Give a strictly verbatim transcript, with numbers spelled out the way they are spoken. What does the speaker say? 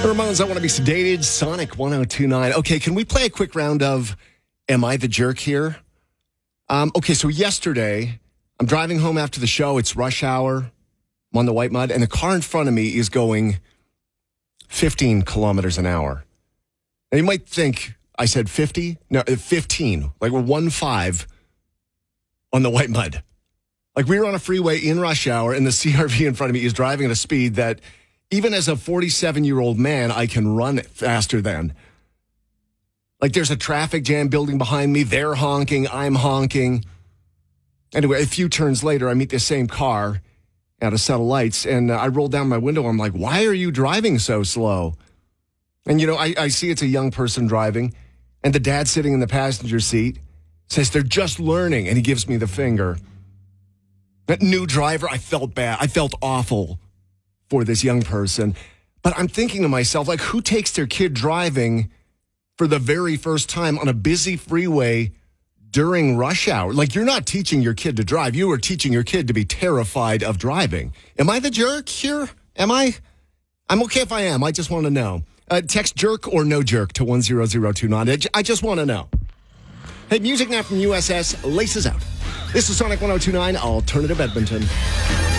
Ramones, I Want to Be Sedated, Sonic one oh two point nine. Okay, can we play a quick round of Am I the Jerk here? Um, okay, so yesterday, I'm driving home after the show. It's rush hour. I'm on the White Mud, and the car in front of me is going fifteen kilometers an hour. Now, you might think I said fifty. No, fifteen. Like we're one five on the White Mud. Like we were on a freeway in rush hour, and the C R V in front of me is driving at a speed that even as a forty-seven-year-old man, I can run faster than. Like there's a traffic jam building behind me. They're honking. I'm honking. Anyway, a few turns later, I meet the same car at a set of lights, and uh, I roll down my window. I'm like, why are you driving so slow? And, you know, I, I see it's a young person driving, and the dad sitting in the passenger seat says they're just learning, and he gives me the finger. That new driver, I felt bad. I felt awful for this young person. But I'm thinking to myself, like, who takes their kid driving for the very first time on a busy freeway during rush hour? Like, you're not teaching your kid to drive. You are teaching your kid to be terrified of driving. Am I the jerk here? Am I? I'm okay if I am. I just want to know. Uh, text jerk or no jerk to one zero zero two nine. I just want to know. Hey, music now from U S S. Laces out. This is Sonic one oh two point nine, Alternative Edmonton.